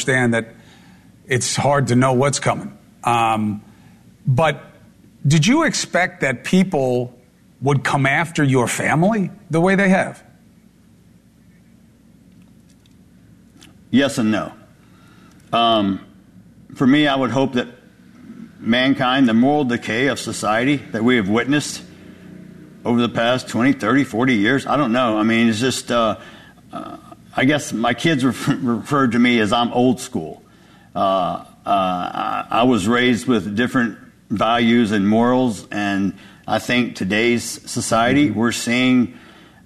understand that it's hard to know what's coming. But did you expect that people would come after your family the way they have? Yes and no. For me, I would hope that mankind, the moral decay of society that we have witnessed over the past 20, 30, 40 years, I don't know. I mean, it's just, I guess my kids referred to me as I'm old school. I was raised with different values and morals, and I think today's society, we're seeing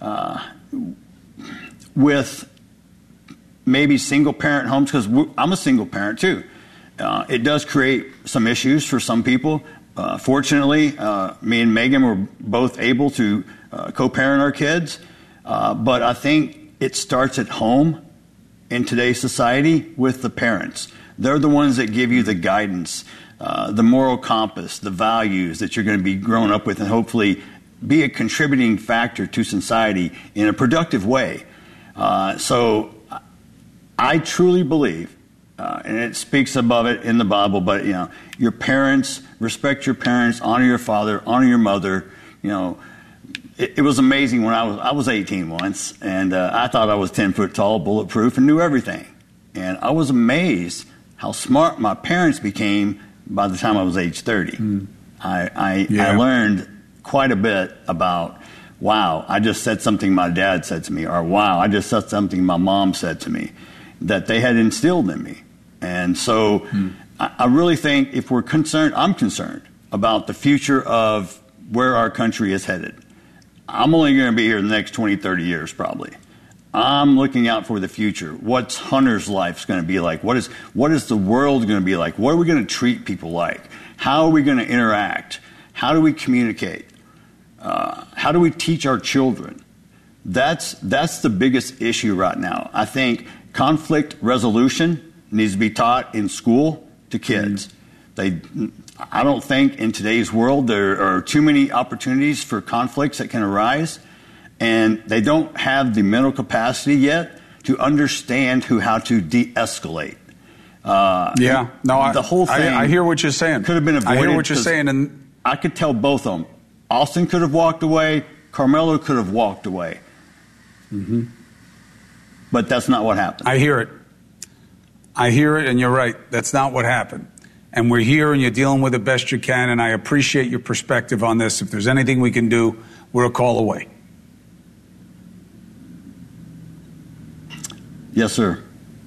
with maybe single-parent homes, because I'm a single parent too. It does create some issues for some people. Fortunately, me and Megan were both able to co-parent our kids. But I think it starts at home in today's society with the parents. They're the ones that give you the guidance, the moral compass, the values that you're going to be growing up with, and hopefully be a contributing factor to society in a productive way. So I truly believe, and it speaks above it in the Bible, but, you know, your parents, respect your parents, honor your father, honor your mother. You know, it was amazing when I was 18 once, and I thought I was 10 foot tall, bulletproof, and knew everything. And I was amazed how smart my parents became by the time I was age 30. I learned quite a bit about, wow, I just said something my dad said to me, or wow, I just said something my mom said to me that they had instilled in me. And so I really think if we're concerned, I'm concerned about the future of where our country is headed. I'm only going to be here the next 20, 30 years probably. I'm looking out for the future. What's Hunter's life going to be like? What is the world going to be like? What are we going to treat people like? How are we going to interact? How do we communicate? How do we teach our children? That's the biggest issue right now. I think conflict resolution needs to be taught in school to kids. I don't think in today's world there are too many opportunities for conflicts that can arise, and they don't have the mental capacity yet to understand how to de-escalate. The whole thing. I hear what you're saying. Could have been avoided. I hear what you're saying, and I could tell both of them. Austin could have walked away. Carmelo could have walked away. But that's not what happened. I hear it, and you're right. That's not what happened. And we're here, and you're dealing with it best you can, and I appreciate your perspective on this. If there's anything we can do, we're a call away. Yes, sir.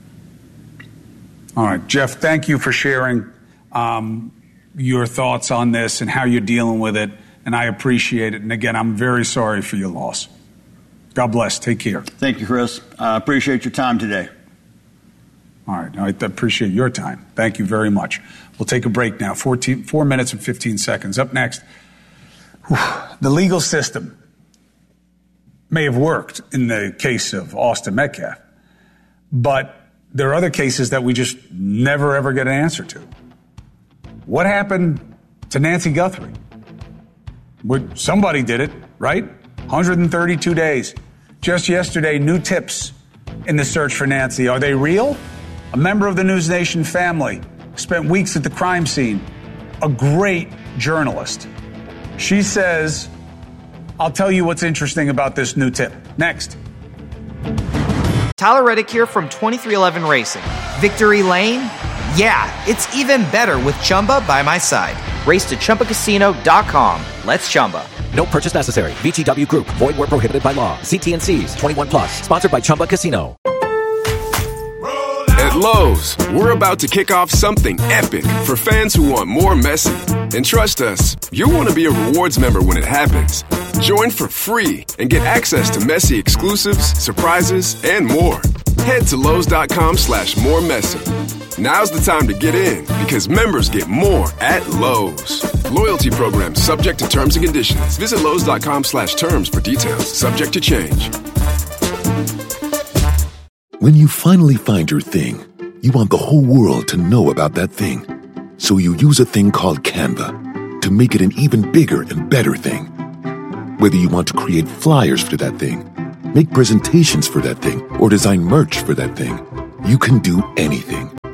All right, Jeff, thank you for sharing your thoughts on this and how you're dealing with it, and I appreciate it. And again, I'm very sorry for your loss. God bless. Take care. Thank you, Chris. I appreciate your time today. All right. I appreciate your time. Thank you very much. We'll take a break now. 4 minutes and 15 seconds. Up next, the legal system may have worked in the case of Austin Metcalf, but there are other cases that we just never, ever get an answer to. What happened to Nancy Guthrie? Somebody did it, right? 132 days. Just yesterday, new tips in the search for Nancy. Are they real? A member of the News Nation family spent weeks at the crime scene. A great journalist. She says, I'll tell you what's interesting about this new tip. Next. Tyler Reddick here from 2311 Racing. Victory Lane? Yeah, it's even better with Chumba by my side. Race to ChumbaCasino.com. Let's Chumba. No purchase necessary. VGW Group. Void where prohibited by law. See T&Cs. 21 plus. Sponsored by Chumba Casino. At Lowe's, we're about to kick off something epic for fans who want more Messi. And trust us, you'll want to be a rewards member when it happens. Join for free and get access to Messi exclusives, surprises, and more. Head to Lowe's.com/moremessy. Now's the time to get in because members get more at Lowe's. Loyalty program subject to terms and conditions. Visit Lowe's.com/terms for details. Subject to change. When you finally find your thing, you want the whole world to know about that thing. So you use a thing called Canva to make it an even bigger and better thing. Whether you want to create flyers for that thing, make presentations for that thing, or design merch for that thing, you can do anything.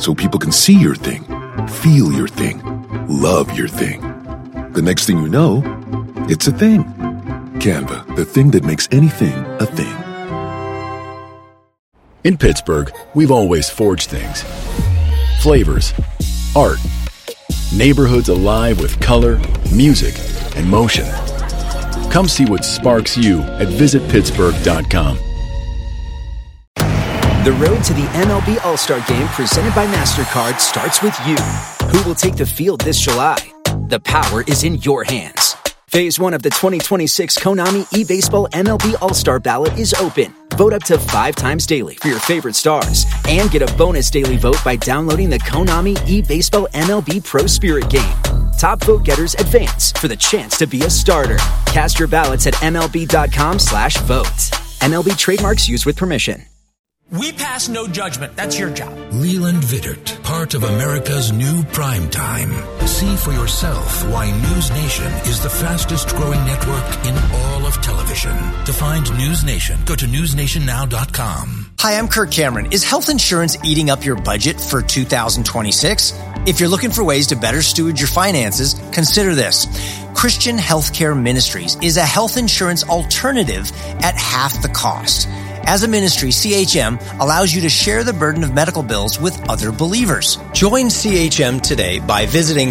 so people can see your thing, feel your thing, love your thing. The next thing you know, it's a thing. Canva, the thing that makes anything a thing. In Pittsburgh, we've always forged things. Flavors, art, neighborhoods alive with color, music, and motion. Come see what sparks you at visitpittsburgh.com. The road to the MLB All-Star Game presented by MasterCard starts with you. Who will take the field this July? The power is in your hands. Phase 1 of the 2026 Konami eBaseball MLB All-Star Ballot is open. Vote up to 5 times daily for your favorite stars. And get a bonus daily vote by downloading the Konami eBaseball MLB Pro Spirit game. Top vote getters advance for the chance to be a starter. Cast your ballots at MLB.com/vote. MLB trademarks used with permission. We pass no judgment. That's your job. Leland Vittert, part of America's new primetime. See for yourself why News Nation is the fastest growing network in all of television. To find News Nation, go to newsnationnow.com. Hi, I'm Kirk Cameron. Is health insurance eating up your budget for 2026? If you're looking for ways to better steward your finances, consider this. Christian Healthcare Ministries is a health insurance alternative at half the cost. As a ministry, CHM allows you to share the burden of medical bills with other believers. Join CHM today by visiting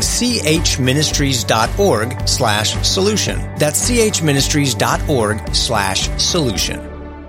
chministries.org/solution. That's chministries.org/solution.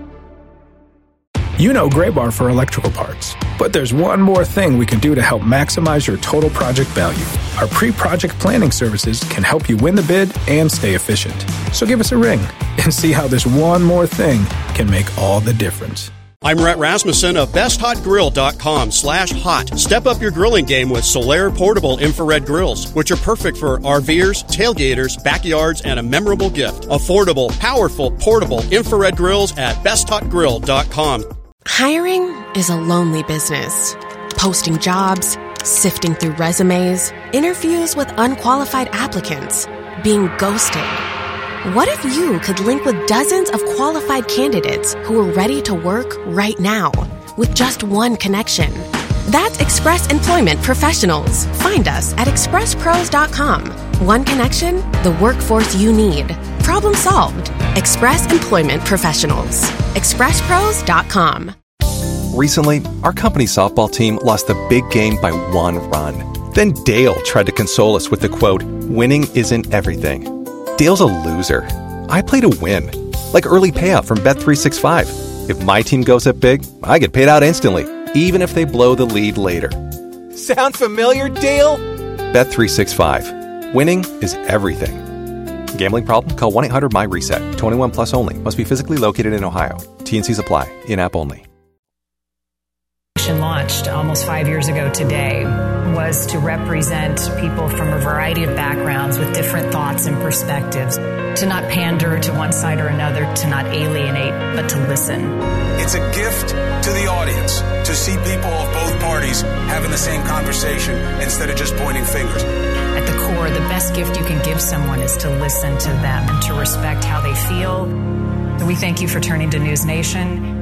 You know Graybar for electrical parts, but there's one more thing we can do to help maximize your total project value. Our pre-project planning services can help you win the bid and stay efficient. So give us a ring and see how this one more thing can make all the difference. I'm Rhett Rasmussen of BestHotGrill.com/hot. Step up your grilling game with Solaire portable infrared grills, which are perfect for RVers, tailgaters, backyards, and a memorable gift. Affordable, powerful, portable infrared grills at BestHotGrill.com. Hiring is a lonely business. Posting jobs, sifting through resumes, interviews with unqualified applicants, being ghosted. What if you could link with dozens of qualified candidates who are ready to work right now with just one connection? That's Express Employment Professionals. Find us at expresspros.com. One connection, the workforce you need. Problem solved. Express Employment Professionals. expresspros.com. Recently, our company softball team lost the big game by 1 run. Then Dale tried to console us with the quote, "Winning isn't everything." Dale's a loser. I play to win. Like early payout from Bet365. If my team goes up big, I get paid out instantly, even if they blow the lead later. Sound familiar, Dale? Bet365. Winning is everything. Gambling problem? Call 1-800-MY-RESET. 21 plus only. Must be physically located in Ohio. T&Cs apply. In-app only. Launched almost 5 years ago today was to represent people from a variety of backgrounds with different thoughts and perspectives, to not pander to one side or another, to not alienate, but to listen. It's a gift to the audience to see people of both parties having the same conversation instead of just pointing fingers. At the core, the best gift you can give someone is to listen to them and to respect how they feel. So we thank you for turning to News Nation.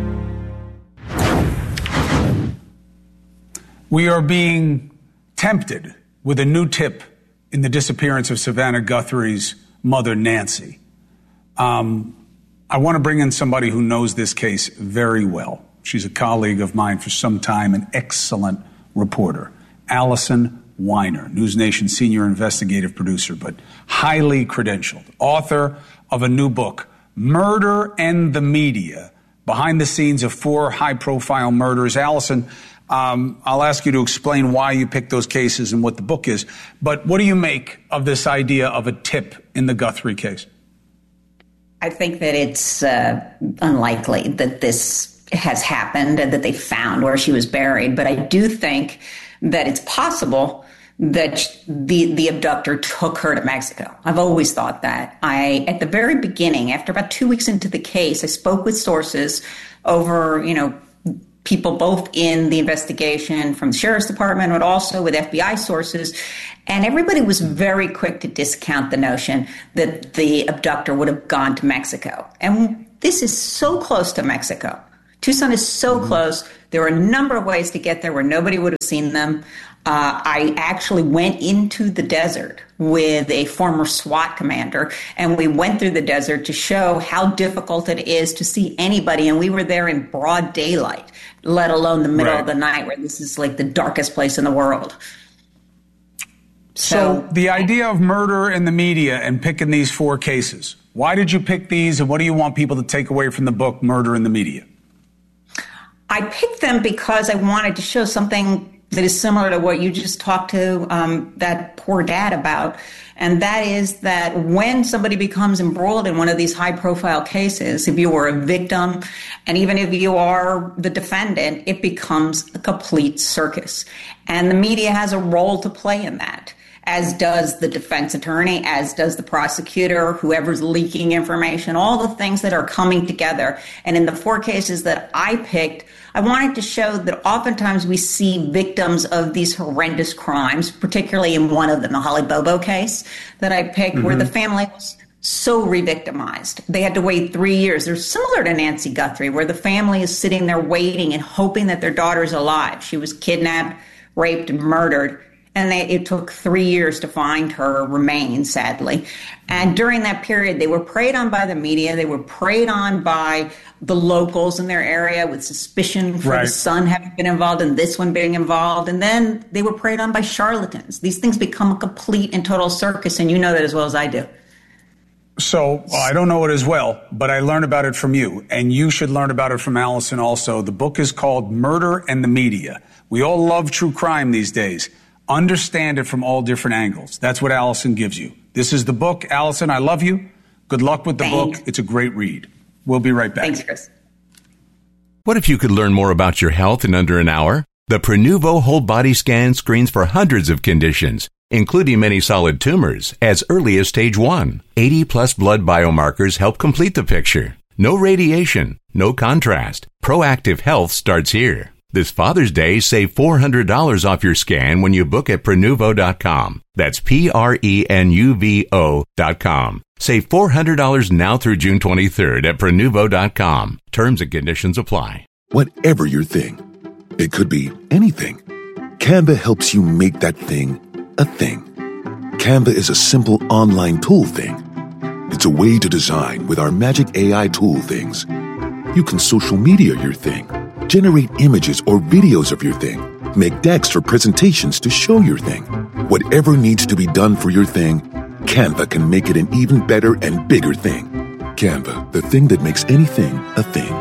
We are being tempted with a new tip in the disappearance of Savannah Guthrie's mother, Nancy. I want to bring in somebody who knows this case very well. She's a colleague of mine for some time, an excellent reporter. Allison Weiner, News Nation senior investigative producer, but highly credentialed, author of a new book, Murder and the Media, Behind the Scenes of 4 High-Profile Murders. Allison, I'll ask you to explain why you picked those cases and what the book is. But what do you make of this idea of a tip in the Guthrie case? I think that it's unlikely that this has happened and that they found where she was buried. But I do think that it's possible that the abductor took her to Mexico. I've always thought that. At the very beginning, after about 2 weeks into the case, I spoke with sources over, people both in the investigation from the Sheriff's Department, but also with FBI sources. And everybody was very quick to discount the notion that the abductor would have gone to Mexico. And this is so close to Mexico. Tucson is so close. There were a number of ways to get there where nobody would have seen them. I actually went into the desert with a former SWAT commander, and we went through the desert to show how difficult it is to see anybody. And we were there in broad daylight, let alone the middle of the night, where this is like the darkest place in the world. So the idea of murder in the media and picking these 4 cases, why did you pick these, and what do you want people to take away from the book, Murder in the Media? I picked them because I wanted to show something that is similar to what you just talked to that poor dad about. And that is that when somebody becomes embroiled in one of these high-profile cases, if you were a victim, and even if you are the defendant, it becomes a complete circus. And the media has a role to play in that, as does the defense attorney, as does the prosecutor, whoever's leaking information, all the things that are coming together. And in the 4 cases that I picked, I wanted to show that oftentimes we see victims of these horrendous crimes, particularly in one of them, the Holly Bobo case that I picked, where the family was so re-victimized. They had to wait 3 years. They're similar to Nancy Guthrie, where the family is sitting there waiting and hoping that their daughter's alive. She was kidnapped, raped, and murdered. And it took 3 years to find her remains, sadly. And during that period, they were preyed on by the media. They were preyed on by the locals in their area with suspicion for the son having been involved and this one being involved. And then they were preyed on by charlatans. These things become a complete and total circus, and you know that as well as I do. So I don't know it as well, but I learned about it from you, and you should learn about it from Allison also. The book is called Murder and the Media. We all love true crime these days. Understand it from all different angles. That's what Allison gives you. This is the book. Allison, I love you. Good luck with the book. It's a great read. We'll be right back. Thanks, Chris. What if you could learn more about your health in under an hour? The Prenuvo Whole Body Scan screens for hundreds of conditions, including many solid tumors, as early as stage 1. 80-plus blood biomarkers help complete the picture. No radiation, no contrast. Proactive health starts here. This Father's Day, save $400 off your scan when you book at Prenuvo.com. That's Prenuvo.com. Save $400 now through June 23rd at Prenuvo.com. Terms and conditions apply. Whatever your thing, it could be anything. Canva helps you make that thing a thing. Canva is a simple online tool thing. It's a way to design with our magic AI tool things. You can social media your thing, generate images or videos of your thing, make decks or presentations to show your thing. Whatever needs to be done for your thing, Canva can make it an even better and bigger thing. Canva, the thing that makes anything a thing.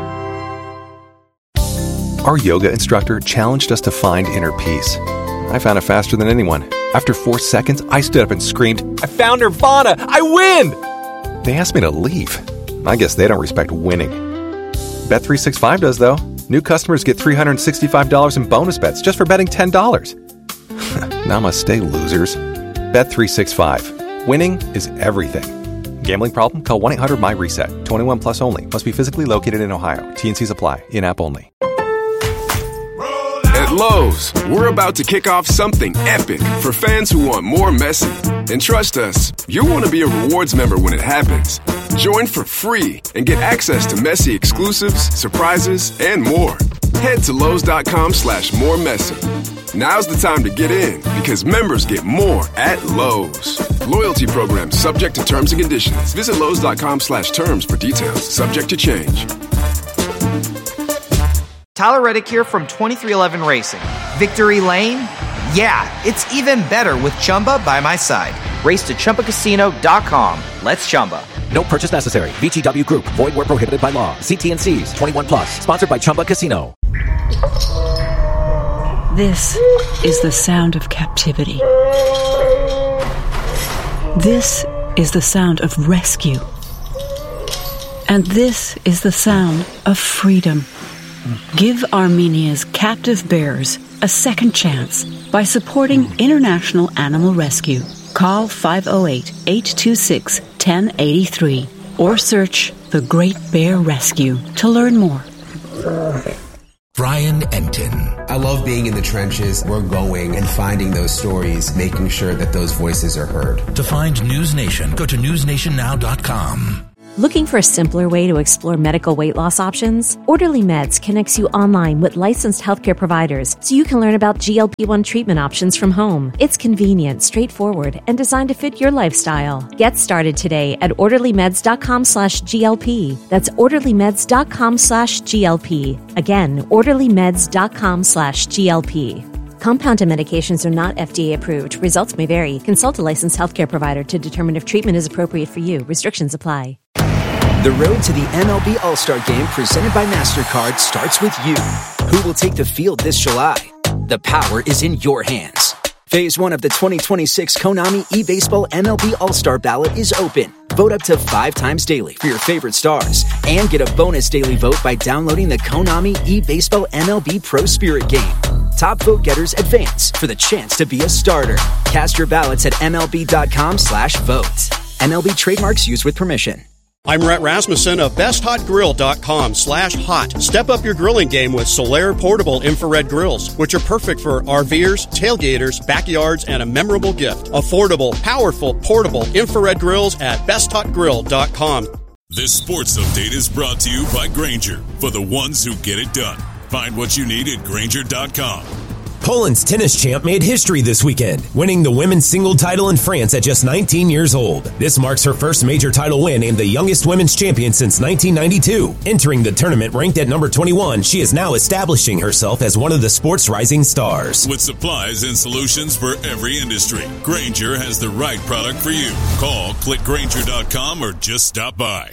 Our yoga instructor challenged us to find inner peace. I found it faster than anyone. After 4 seconds, I stood up and screamed, "I found Nirvana! I win!" They asked me to leave. I guess they don't respect winning. Bet365 does, though. New customers get $365 in bonus bets just for betting $10. Namaste, losers. Bet365. Winning is everything. Gambling problem? Call 1-800-MY-RESET. 21 plus only. Must be physically located in Ohio. T&Cs apply. In-app only. At Lowe's, we're about to kick off something epic for fans who want more Messi. And trust us, you'll want to be a rewards member when it happens. Join for free and get access to Messi exclusives, surprises, and more. Head to Lowe's.com/moremessy. Now's the time to get in because members get more at Lowe's. Loyalty program subject to terms and conditions. Visit Lowe's.com/terms for details. Subject to change. Tyler Reddick here from 2311 Racing. Victory Lane? Yeah, it's even better with Chumba by my side. Race to ChumbaCasino.com. Let's Chumba. No purchase necessary. VGW Group. Void where prohibited by law. See T&Cs. 21 plus. Sponsored by Chumba Casino. This is the sound of captivity. This is the sound of rescue. And this is the sound of freedom. Give Armenia's captive bears a second chance by supporting International Animal Rescue. Call 508-826-1083 or search The Great Bear Rescue to learn more. Brian Enton. I love being in the trenches. We're going and finding those stories, making sure that those voices are heard. To find News Nation, go to newsnationnow.com. Looking for a simpler way to explore medical weight loss options? Orderly Meds connects you online with licensed healthcare providers so you can learn about GLP-1 treatment options from home. It's convenient, straightforward, and designed to fit your lifestyle. Get started today at orderlymeds.com/GLP. That's orderlymeds.com/GLP. Again, orderlymeds.com/GLP. Compounded medications are not FDA approved. Results may vary. Consult a licensed healthcare provider to determine if treatment is appropriate for you. Restrictions apply. The road to the MLB All-Star Game presented by MasterCard starts with you. Who will take the field this July? The power is in your hands. Phase 1 of the 2026 Konami eBaseball MLB All-Star Ballot is open. Vote up to 5 times daily for your favorite stars. And get a bonus daily vote by downloading the Konami eBaseball MLB Pro Spirit game. Top vote getters advance for the chance to be a starter. Cast your ballots at MLB.com/vote. MLB trademarks used with permission. I'm Rhett Rasmussen of BestHotGrill.com/hot. Step up your grilling game with Solaire Portable Infrared Grills, which are perfect for RVers, tailgaters, backyards, and a memorable gift. Affordable, powerful, portable infrared grills at BestHotGrill.com. This sports update is brought to you by Grainger, for the ones who get it done. Find what you need at Grainger.com. Poland's tennis champ made history this weekend, winning the women's single title in France at just 19 years old. This marks her first major title win and the youngest women's champion since 1992. Entering the tournament ranked at number 21, she is now establishing herself as one of the sport's rising stars. With supplies and solutions for every industry, Grainger has the right product for you. Call, click Grainger.com, or just stop by.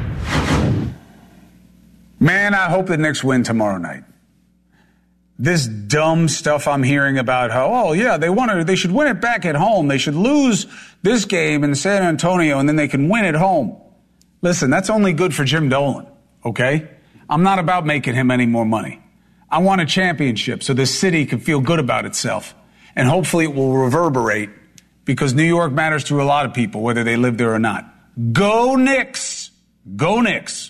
Man, I hope the Knicks win tomorrow night. This dumb stuff I'm hearing about how, they should win it back at home. They should lose this game in San Antonio and then they can win at home. Listen, that's only good for Jim Dolan, okay? I'm not about making him any more money. I want a championship so this city can feel good about itself. And hopefully it will reverberate because New York matters to a lot of people, whether they live there or not. Go Knicks! Go Knicks!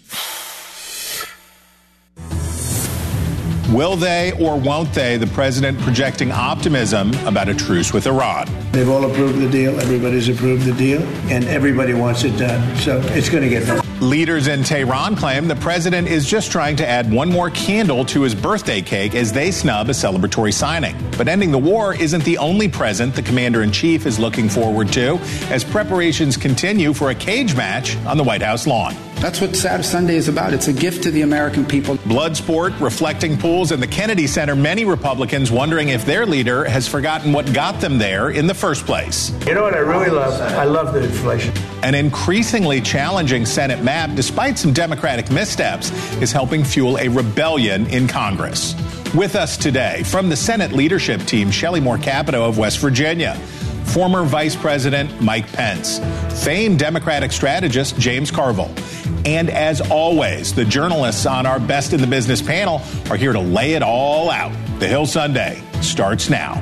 Will they or won't they? The president projecting optimism about a truce with Iran. They've all approved the deal. Everybody's approved the deal. And everybody wants it done. So it's going to get done. Leaders in Tehran claim the president is just trying to add one more candle to his birthday cake as they snub a celebratory signing. But ending the war isn't the only present the commander-in-chief is looking forward to as preparations continue for a cage match on the White House lawn. That's what Sunday is about. It's a gift to the American people. Blood sport, reflecting pools, and the Kennedy Center. Many Republicans wondering if their leader has forgotten what got them there in the first place. You know what I really love? I love the inflation. An increasingly challenging Senate map, despite some Democratic missteps, is helping fuel a rebellion in Congress. With us today, from the Senate leadership team, Shelley Moore Capito of West Virginia. Former Vice President Mike Pence, famed Democratic strategist James Carville. And as always, the journalists on our Best in the Business panel are here to lay it all out. The Hill Sunday starts now.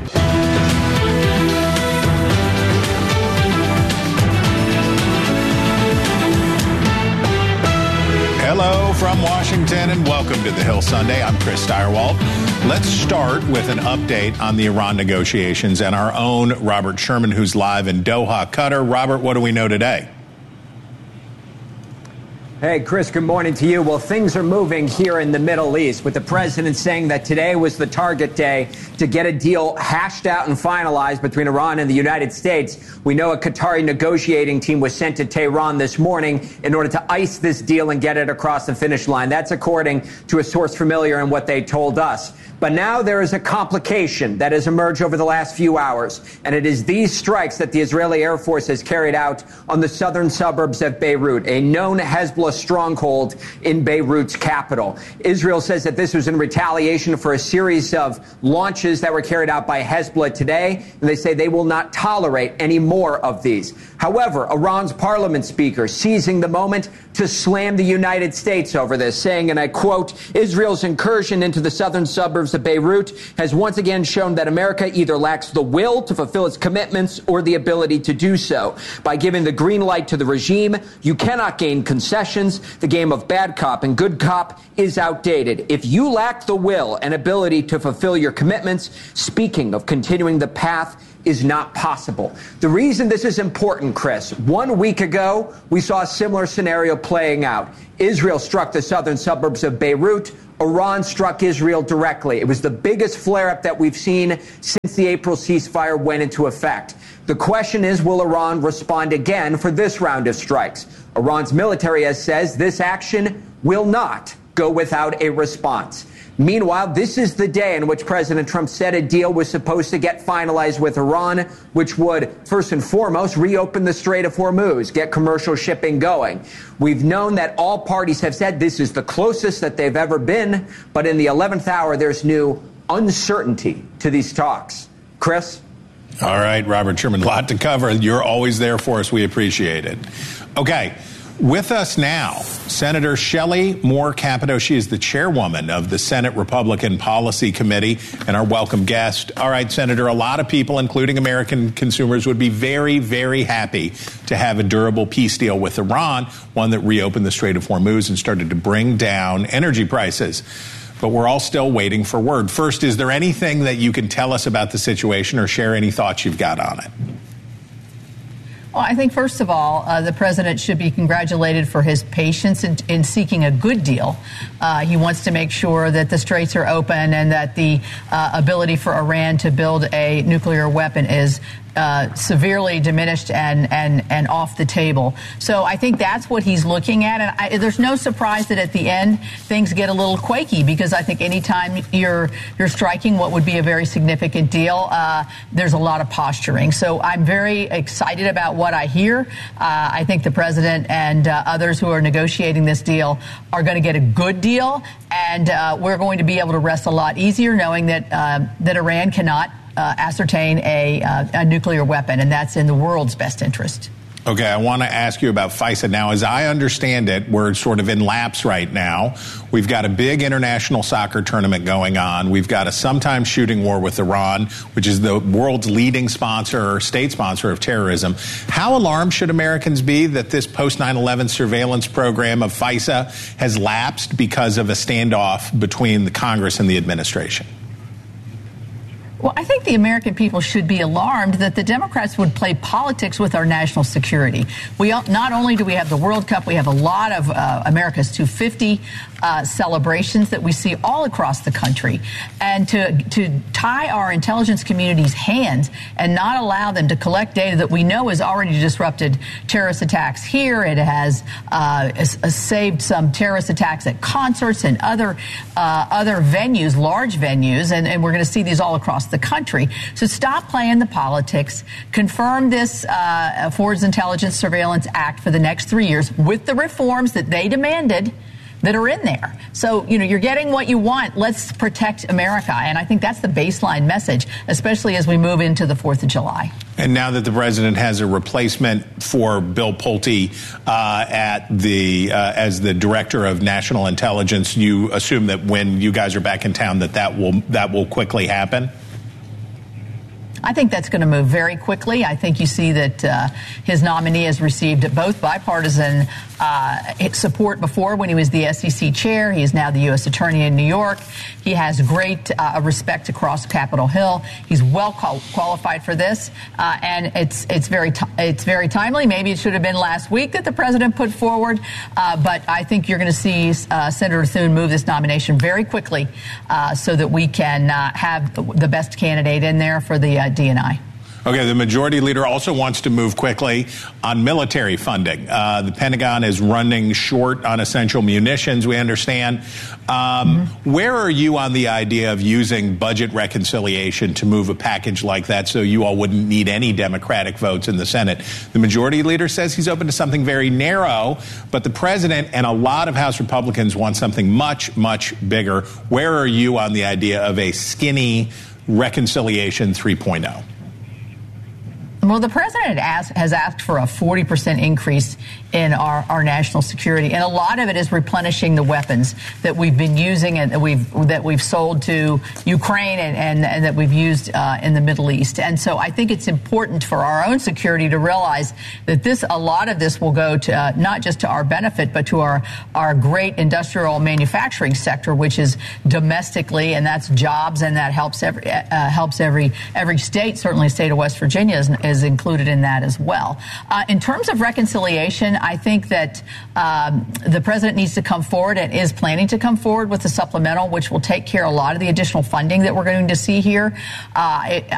Hello from Washington and welcome to the Hill Sunday. I'm Chris Steyerwalt. Let's start with an update on the Iran negotiations and our own Robert Sherman, who's live in Doha, Qatar. Robert, what do we know today? Hey, Chris, good morning to you. Well, things are moving here in the Middle East, with the president saying that today was the target day to get a deal hashed out and finalized between Iran and the United States. We know a Qatari negotiating team was sent to Tehran this morning in order to ice this deal and get it across the finish line. That's according to a source familiar in what they told us. But now there is a complication that has emerged over the last few hours, and it is these strikes that the Israeli Air Force has carried out on the southern suburbs of Beirut, a known Hezbollah stronghold in Beirut's capital. Israel says that this was in retaliation for a series of launches that were carried out by Hezbollah today, and they say they will not tolerate any more of these. However, Iran's parliament speaker seizing the moment to slam the United States over this, saying, and I quote, Israel's incursion into the southern suburbs suburbs of Beirut has once again shown that America either lacks the will to fulfill its commitments or the ability to do so. By giving the green light to the regime, you cannot gain concessions. The game of bad cop and good cop is outdated. If you lack the will and ability to fulfill your commitments, speaking of continuing the path is not possible. The reason this is important, Chris, 1 week ago, we saw a similar scenario playing out. Israel struck the southern suburbs of Beirut. Iran struck Israel directly. It was the biggest flare-up that we've seen since the April ceasefire went into effect. The question is, will Iran respond again for this round of strikes? Iran's military has says this action will not go without a response. Meanwhile, this is the day in which President Trump said a deal was supposed to get finalized with Iran, which would, first and foremost, reopen the Strait of Hormuz, get commercial shipping going. We've known that all parties have said this is the closest that they've ever been, but in the 11th hour, there's new uncertainty to these talks. Chris? All right, Robert Sherman, a lot to cover. You're always there for us. We appreciate it. Okay. With us now, Senator Shelley Moore Capito. She is the chairwoman of the Senate Republican Policy Committee and our welcome guest. All right, Senator, a lot of people, including American consumers, would be very, very happy to have a durable peace deal with Iran, one that reopened the Strait of Hormuz and started to bring down energy prices. But we're all still waiting for word. First, is there anything that you can tell us about the situation or share any thoughts you've got on it? Well, I think, first of all, the president should be congratulated for his patience in seeking a good deal. He wants to make sure that the straits are open and that the ability for Iran to build a nuclear weapon is severely diminished and off the table. So I think that's what he's looking at. And there's no surprise that at the end things get a little quaky, because I think anytime you're striking what would be a very significant deal, there's a lot of posturing. So I'm very excited about what I hear. I think the president and others who are negotiating this deal are going to get a good deal, and we're going to be able to rest a lot easier knowing that that Iran cannot ascertain a nuclear weapon, and that's in the world's best interest. Okay, I want to ask you about FISA. Now, as I understand it, we're sort of in lapse right now. We've got a big international soccer tournament going on. We've got a sometimes shooting war with Iran, which is the world's leading sponsor or state sponsor of terrorism. How alarmed should Americans be that this post-9/11 surveillance program of FISA has lapsed because of a standoff between the Congress and the administration? Well, I think the American people should be alarmed that the Democrats would play politics with our national security. Not only do we have the World Cup, we have a lot of America's 250 celebrations that we see all across the country. And to tie our intelligence community's hands and not allow them to collect data that we know has already disrupted terrorist attacks here. It has saved some terrorist attacks at concerts and other venues, large venues, and we're going to see these all across the country. So stop playing the politics. Confirm this Forward Intelligence Surveillance Act for the next 3 years with the reforms that they demanded that are in there. So, you're getting what you want. Let's protect America. And I think that's the baseline message, especially as we move into the 4th of July. And now that the president has a replacement for Bill Pulte as the director of national intelligence, you assume that when you guys are back in town that will quickly happen? I think that's going to move very quickly. I think you see that his nominee has received both bipartisan support before when he was the SEC chair. He is now the U.S. Attorney in New York. He has great respect across Capitol Hill. He's well qualified for this, and it's very timely. Maybe it should have been last week that the president put forward, but I think you're going to see Senator Thune move this nomination very quickly so that we can have the best candidate in there for the DNI. Okay, the majority leader also wants to move quickly on military funding. The Pentagon is running short on essential munitions, we understand. Where are you on the idea of using budget reconciliation to move a package like that so you all wouldn't need any Democratic votes in the Senate? The majority leader says he's open to something very narrow, but the president and a lot of House Republicans want something much, much bigger. Where are you on the idea of a skinny reconciliation 3.0? Well, the president has asked for a 40% increase in our national security, and a lot of it is replenishing the weapons that we've been using and that we've sold to Ukraine and that we've used in the Middle East. And so I think it's important for our own security to realize that a lot of this will go to not just to our benefit, but to our great industrial manufacturing sector, which is domestically, and that's jobs, and that helps every state. Certainly, the state of West Virginia is included in that as well. In terms of reconciliation, I think that the president needs to come forward and is planning to come forward with a supplemental, which will take care of a lot of the additional funding that we're going to see here.